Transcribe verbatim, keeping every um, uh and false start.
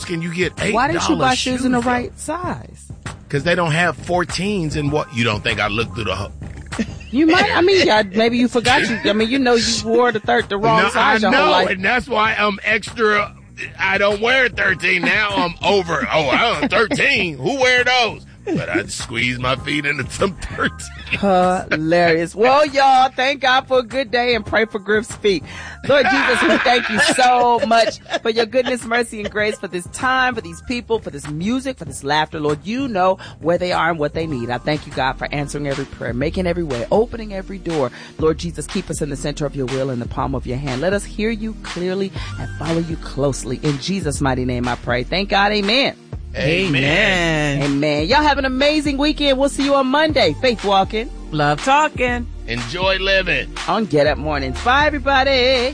can you get eight dollars Why didn't you buy shoes shoes in the from? right size? Because they don't have fourteens in what? You don't think I looked through the... Ho- You might. I mean, yeah, maybe you forgot. You. I mean, you know, you wore the third, the wrong no, size I your whole know, life. and that's why I'm extra... I don't wear thirteen. Now I'm over. Oh, I'm thirteen. Who wear those? But I squeeze my feet into some thirteen. Hilarious. Well, y'all, thank God for a good day and pray for Griff's feet. Lord Jesus, we thank you so much for your goodness, mercy, and grace for this time, for these people, for this music, for this laughter. Lord, you know where they are and what they need. I thank you, God, for answering every prayer, making every way, opening every door. Lord Jesus, keep us in the center of your will, in the palm of your hand. Let us hear you clearly and follow you closely. In Jesus' mighty name I pray. Thank God. Amen. Amen. Amen. Y'all have an amazing weekend. We'll see you on Monday. Faith walking. Love talking. Enjoy living. On Get Up Mornings. Bye, everybody.